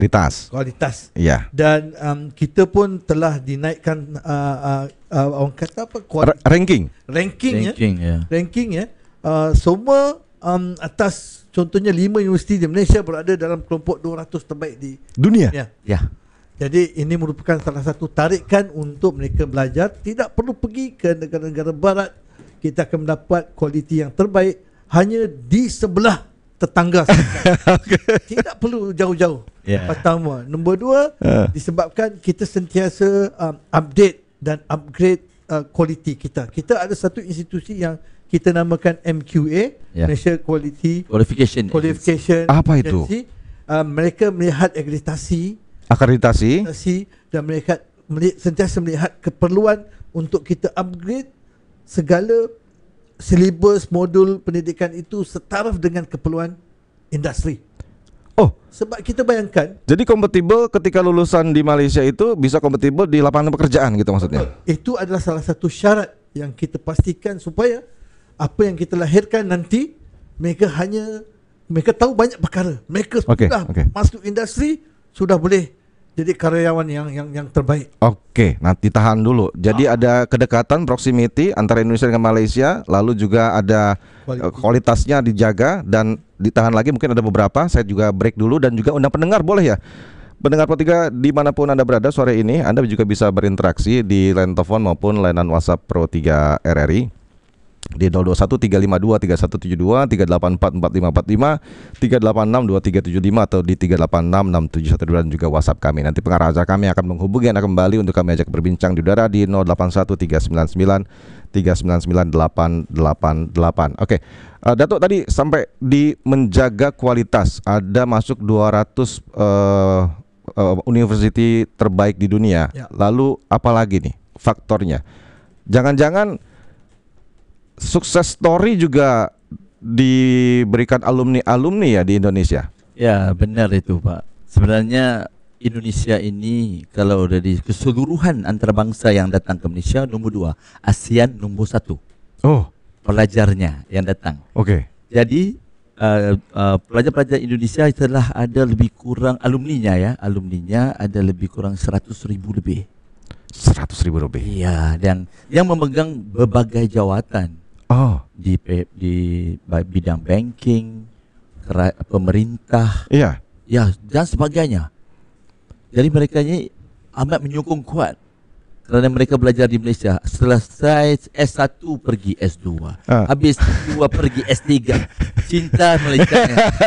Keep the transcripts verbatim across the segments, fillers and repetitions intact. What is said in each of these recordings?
Kualitas. Kualitas. Ya. Dan um, kita pun telah dinaikkan uh, uh, uh, orang kata apa? R- ranking. Ranking, Ranking, ya. ya. Ranking ya. Uh, semua um, atas contohnya lima universiti di Malaysia berada dalam kelompok dua ratus terbaik di Dunia. dunia. Ya. Jadi ini merupakan salah satu tarikan untuk mereka belajar. Tidak perlu pergi ke negara-negara barat. Kita akan mendapat kualiti yang terbaik hanya di sebelah tetangga sahaja. Okay. Tidak perlu jauh-jauh. Yeah. Pertama. Nombor dua, uh. disebabkan kita sentiasa um, update dan upgrade uh, kualiti kita. Kita ada satu institusi yang kita namakan M Q A, Yeah. Malaysia Quality Qualification. Qualification Apa itu? Agency. Uh, mereka melihat akreditasi Akreditasi. dan mereka melihat, sentiasa melihat keperluan untuk kita upgrade segala silibus modul pendidikan itu setaraf dengan keperluan industri. Oh, sebab kita bayangkan, jadi kompatibel ketika lulusan di Malaysia itu bisa kompatibel di lapangan pekerjaan gitu maksudnya. Itu adalah salah satu syarat yang kita pastikan supaya apa yang kita lahirkan nanti mereka hanya mereka tahu banyak perkara. Mereka okay, sudah okay. masuk industri, sudah boleh jadi karyawan yang yang yang terbaik. Oke, nanti tahan dulu. Jadi ah. ada kedekatan proximity antara Indonesia dengan Malaysia, lalu juga ada Kualitas. kualitasnya dijaga dan ditahan lagi. Mungkin ada beberapa. Saya juga break dulu dan juga undang pendengar boleh ya. Pendengar Pro tiga dimanapun Anda berada sore ini, Anda juga bisa berinteraksi di line telepon maupun layanan WhatsApp Pro tiga R R I di nol dua satu tiga lima dua tiga satu tujuh dua, tiga delapan empat empat lima empat lima, tiga delapan enam dua tiga tujuh lima atau di tiga delapan enam enam tujuh satu dua dan juga WhatsApp kami. Nanti pengarah acara kami akan menghubungi Anda kembali untuk kami ajak berbincang di udara di nol delapan satu tiga sembilan sembilan tiga sembilan sembilan delapan delapan delapan. Oke. Uh, Datuk tadi sampai di menjaga kualitas, ada masuk dua ratus uh, uh, universiti terbaik di dunia. Ya. Lalu apalagi nih faktornya? Jangan-jangan sukses story juga diberikan alumni-alumni ya di Indonesia? Ya, benar itu Pak. Sebenarnya Indonesia ini kalau dari keseluruhan antarabangsa yang datang ke Malaysia, nombor dua. ASEAN nombor satu. Oh, pelajarnya yang datang. Oke. Okay. Jadi uh, uh, pelajar-pelajar Indonesia telah ada lebih kurang alumninya ya, alumninya ada lebih kurang seratus ribu lebih. Seratus ribu lebih. Iya, dan yang memegang berbagai jawatan. Oh, di di bidang banking, kera, pemerintah, iya, ya dan sebagainya. Jadi mereka ini amat menyokong kuat kerana mereka belajar di Malaysia. Selesai S satu pergi S dua, ah. habis S dua pergi S tiga. Cinta Malaysia.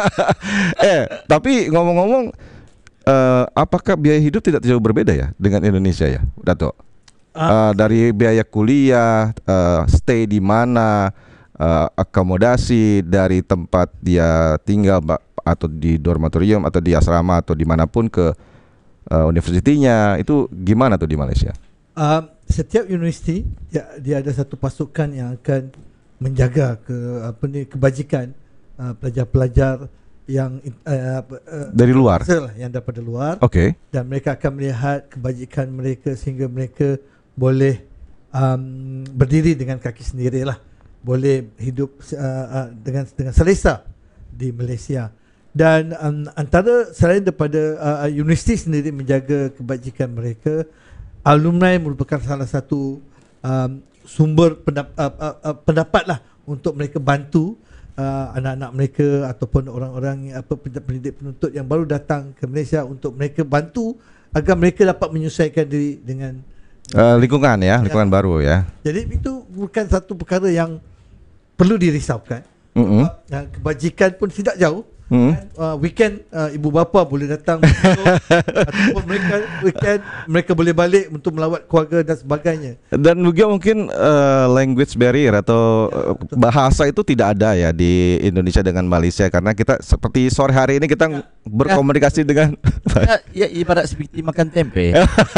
eh, tapi ngomong-ngomong, uh, apakah biaya hidup tidak jauh berbeda ya dengan Indonesia ya, Datuk? Uh, dari biaya kuliah, uh, stay di mana, uh, akomodasi dari tempat dia tinggal atau di dormatorium atau di asrama atau dimanapun ke uh, universitinya, itu gimana tuh di Malaysia? Uh, setiap universiti dia, dia ada satu pasukan yang akan menjaga ke apa ni kebajikan uh, pelajar-pelajar yang uh, uh, dari luar, yang daripada luar. Okey. Dan mereka akan melihat kebajikan mereka sehingga mereka boleh um, berdiri dengan kaki sendirilah, boleh hidup uh, uh, dengan dengan selesa di Malaysia. Dan um, antara selain daripada uh, universiti sendiri menjaga kebajikan mereka, alumni merupakan salah satu um, sumber pendap, uh, uh, uh, pendapat lah untuk mereka bantu uh, anak-anak mereka ataupun orang-orang apa pendidik penuntut yang baru datang ke Malaysia, untuk mereka bantu agar mereka dapat menyesuaikan diri dengan Uh, lingkungan ya, lingkungan ya. baru ya. Jadi itu bukan satu perkara yang perlu dirisaukan. Mm-hmm. Uh, kebajikan pun tidak jauh. Mm-hmm. Kan? Uh, weekend uh, ibu bapa boleh datang untuk, ataupun mereka weekend mereka boleh balik untuk melawat keluarga dan sebagainya. Dan juga mungkin uh, language barrier atau ya, bahasa itu tidak ada ya di Indonesia dengan Malaysia, karena kita seperti sore hari ini kita ya. berkomunikasi ya. dengan ya, ya ibarat seperti makan tempe.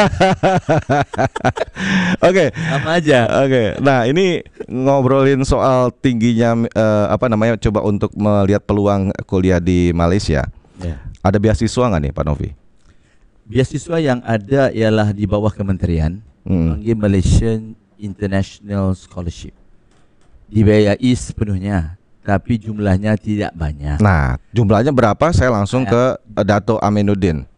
Oke, okay. sama aja. Oke, okay. Nah ini ngobrolin soal tingginya uh, apa namanya, coba untuk melihat peluang kuliah di Malaysia. Yeah. Ada beasiswa nggak nih Pak Novi? Beasiswa yang ada ialah di bawah kementerian, hmm. panggil Malaysian International Scholarship. Dibiayai sepenuhnya, tapi jumlahnya tidak banyak. Nah, jumlahnya berapa? Saya langsung ke Dato' Aminuddin.